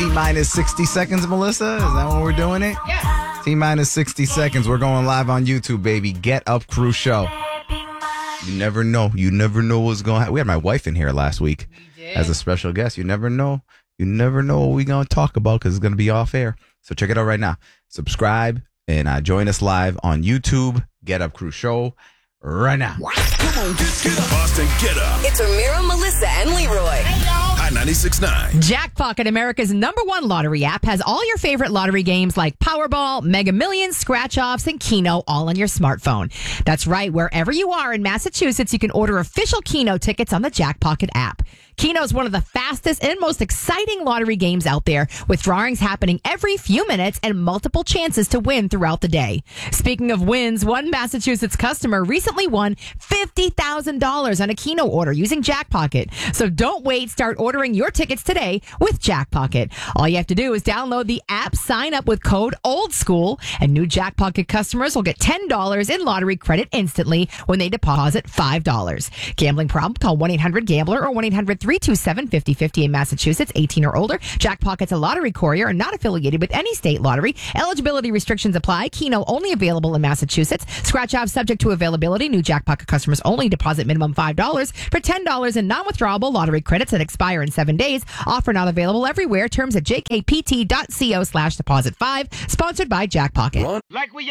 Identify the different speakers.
Speaker 1: T-minus 60 seconds, Melissa? Is that when we're doing it?
Speaker 2: Yeah.
Speaker 1: T-minus 60 seconds. We're going live on YouTube, baby. Get Up Crew Show. You never know. You never know what's going to happen. We had my wife in here last week as a special guest. You never know. You never know what we're going to talk about because it's going to be off air. So check it out right now. Subscribe and join us live on YouTube. Get Up Crew Show right now.
Speaker 3: Come on, get up. Boston, get up.
Speaker 4: It's Ramiro, Melissa, and Leroy.
Speaker 3: Hot 96.9.
Speaker 2: Jackpocket, America's #1 lottery app, has all your favorite lottery games like Powerball, Mega Millions, Scratch-Offs, and Keno all on your smartphone. That's right. Wherever you are in Massachusetts, you can order official Keno tickets on the Jackpocket app. Keno is one of the fastest and most exciting lottery games out there, with drawings happening every few minutes and multiple chances to win throughout the day. Speaking of wins, one Massachusetts customer recently won $50,000 on a Keno order using Jackpocket. So don't wait. Start ordering your tickets today with Jackpocket. All you have to do is download the app, sign up with code OLDSCHOOL, and new Jackpocket customers will get $10 in lottery credit instantly when they deposit $5. Gambling problem? Call 1-800-GAMBLER or 1-800-327-5050 in Massachusetts, 18 or older. Jackpocket's a lottery courier and not affiliated with any state lottery. Eligibility restrictions apply. Keno only available in Massachusetts. Scratch-off subject to availability. New Jackpocket customers only. Deposit minimum $5 for $10 in non-withdrawable lottery credits that expire in 7 days. Offer not available everywhere. Terms at jkpt.co/deposit5. Sponsored by Jackpocket.
Speaker 5: Like we